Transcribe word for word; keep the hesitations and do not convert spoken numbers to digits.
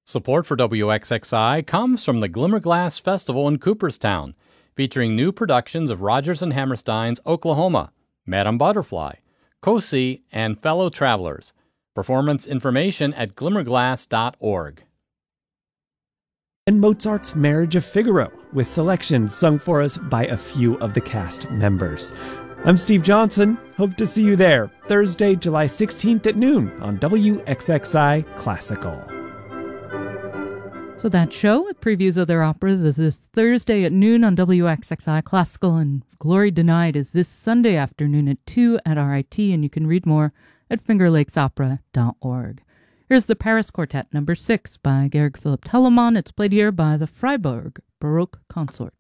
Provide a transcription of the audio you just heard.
Support for W X X I comes from the Glimmerglass Festival in Cooperstown, featuring new productions of Rodgers and Hammerstein's Oklahoma, Madame Butterfly, Cosi, and Fellow Travelers. Performance information at glimmerglass dot org. And Mozart's Marriage of Figaro, with selections sung for us by a few of the cast members. I'm Steve Johnson. Hope to see you there Thursday, July sixteenth at noon on W X X I Classical. So that show with previews of their operas is this Thursday at noon on W X X I Classical, and Glory Denied is this Sunday afternoon at two at R I T, and you can read more at finger lakes opera dot org. Here's the Paris Quartet number six by Georg Philipp Telemann. It's played here by the Freiburg Baroque Consort.